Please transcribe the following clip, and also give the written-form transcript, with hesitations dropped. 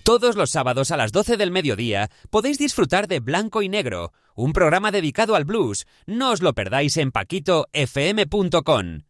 Todos los sábados a las 12 del mediodía podéis disfrutar de Blanco y Negro, un programa dedicado al blues. No os lo perdáis en paquitofm.com.